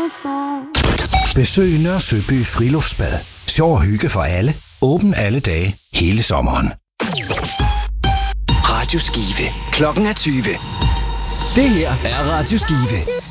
chanson. Besøg Nørre Søby Friluftsbad. Sjov og hygge for alle. Åben alle dage, hele sommeren. Radio Skive. Klokken er 20. Det her er Radio Skive.